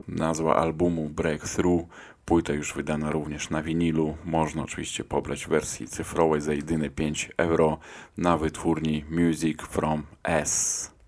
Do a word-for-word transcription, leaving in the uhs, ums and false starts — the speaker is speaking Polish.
nazwa albumu Breakthrough. Płyta już wydana również na winilu. Można oczywiście pobrać w wersji cyfrowej za jedyne pięć euro na wytwórni Music from S.